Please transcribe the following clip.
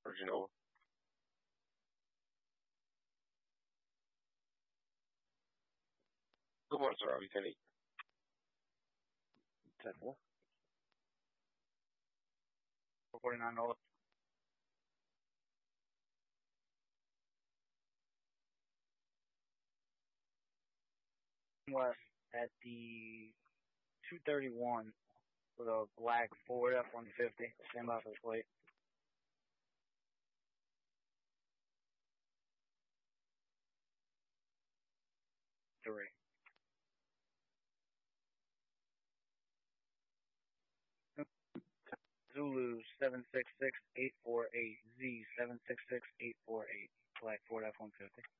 Virgin over. Good morning, sir. How are you today? 10-4. 49 dollars. West at the 231 with a black Ford F-150. Stand by for the plate. Three. Zulu 766848 Z 766848 black Ford F-150.